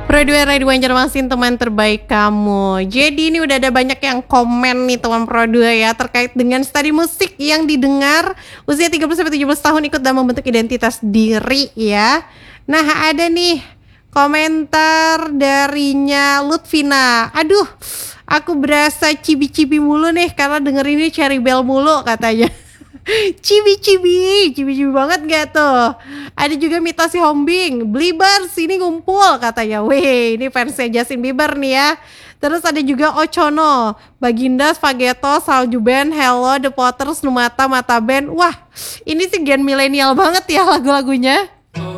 Produer Radio Banjarmasin, teman terbaik kamu. Jadi ini udah ada banyak yang komen nih teman Produer ya, terkait dengan studi musik yang didengar usia 30-17 tahun ikut dalam membentuk identitas diri ya. Nah ada nih komentar darinya Lutfina. Aduh, aku berasa cibi-cibi mulu nih karena denger ini Cherry Bell mulu katanya. Cibi-cibi banget gak tuh? Ada juga Mitasi Hombing, Bliebers ini ngumpul katanya. Weh, ini fansnya Justin Bieber nih ya. Terus ada juga Ocono, Baginda, Spaghetto, Salju Band, Hello, The Potters, Numata, Mata Band. Wah, ini sih gen milenial banget ya lagu-lagunya.